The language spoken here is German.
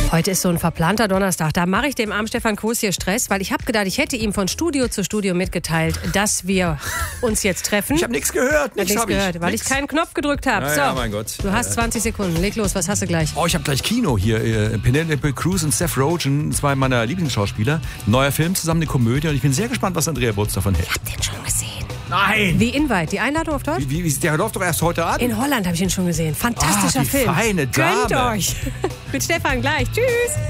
Heute ist so ein verplanter Donnerstag. Da mache ich dem armen Stefan Koos hier Stress, weil ich habe gedacht, ich hätte ihm von Studio zu Studio mitgeteilt, dass wir uns jetzt treffen. Ich habe nichts gehört. Weil ich keinen Knopf gedrückt habe. So, ja, mein Gott. Du hast 20 Sekunden. Leg los, was hast du gleich? Oh, ich habe gleich Kino hier. Penelope Cruz und Seth Rogen, zwei meiner Lieblingsschauspieler. Neuer Film, zusammen eine Komödie. Und ich bin sehr gespannt, was Andrea Butz davon hält. Ich hab den schon gesehen. Nein! The Invite, die Einladung auf Deutsch? Der läuft doch erst heute an. In Holland habe ich ihn schon gesehen. Fantastischer die Film. feine Dame. Gönnt euch. Mit Stefan gleich. Tschüss.